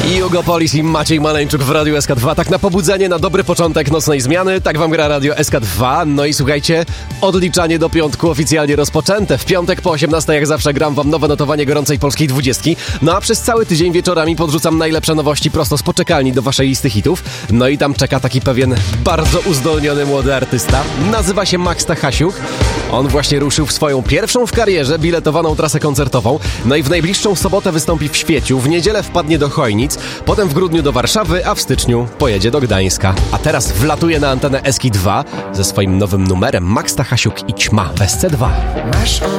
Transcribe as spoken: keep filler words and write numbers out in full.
Hugo Polis i Maciej Maleńczuk w Radiu S K dwa. Tak na pobudzenie, na dobry początek nocnej zmiany. Tak wam gra Radio S K dwa. No i słuchajcie, odliczanie do piątku oficjalnie rozpoczęte. W piątek po osiemnastej jak zawsze gram wam nowe notowanie gorącej polskiej dwudziestki. No a przez cały tydzień wieczorami podrzucam najlepsze nowości prosto z poczekalni do waszej listy hitów. No i tam czeka taki pewien bardzo uzdolniony młody artysta. Nazywa się Max Stachasiuk. On właśnie ruszył w swoją pierwszą w karierze biletowaną trasę koncertową. No i w najbliższą sobotę wystąpi w Świeciu, w niedzielę wpadnie do Chojnic, potem w grudniu do Warszawy, a w styczniu pojedzie do Gdańska. A teraz wlatuje na antenę S K dwa ze swoim nowym numerem Max Stachasiuk i Ćma w S C dwa.